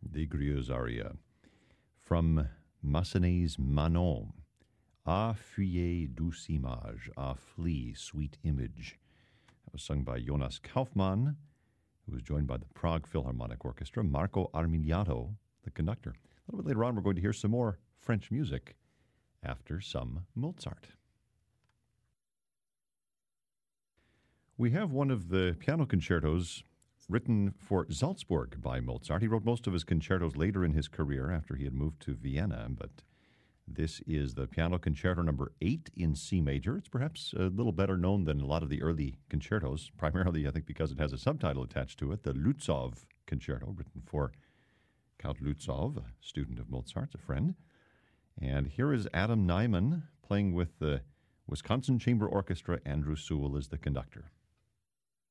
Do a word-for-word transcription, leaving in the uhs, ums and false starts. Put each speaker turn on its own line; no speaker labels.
the Grieuse aria from Massenet's Manon. Ah, fuyez, douce image, ah, flee, sweet image. That was sung by Jonas Kaufmann, who was joined by the Prague Philharmonic Orchestra, Marco Armiliato, the conductor. A little bit later on, we're going to hear some more French music after some Mozart. We have one of the piano concertos written for Salzburg by Mozart. He wrote most of his concertos later in his career after he had moved to Vienna, but this is the piano concerto number eight in C major. It's perhaps a little better known than a lot of the early concertos, primarily, I think, because it has a subtitle attached to it, the Lützow Concerto, written for Count Lützow, a student of Mozart's, a friend. And here is Adam Nyman playing with the Wisconsin Chamber Orchestra. Andrew Sewell is the conductor.